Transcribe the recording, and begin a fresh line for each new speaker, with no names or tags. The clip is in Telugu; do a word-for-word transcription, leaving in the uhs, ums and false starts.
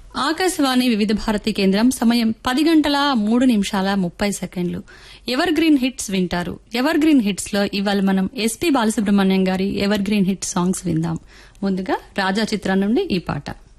ఆకాశవాణి వివిధ భారతి కేంద్రం సమయం పది గంటల మూడు నిమిషాల ముప్పై సెకండ్లు. ఎవర్ గ్రీన్ హిట్స్ వింటారు. ఎవర్ గ్రీన్ హిట్స్ లో ఇవాళ మనం ఎస్పీ బాలసుబ్రహ్మణ్యం గారి ఎవర్ గ్రీన్ హిట్ సాంగ్స్ విందాం. ముందుగా రాజా చిత్రం నుండి ఈ పాట.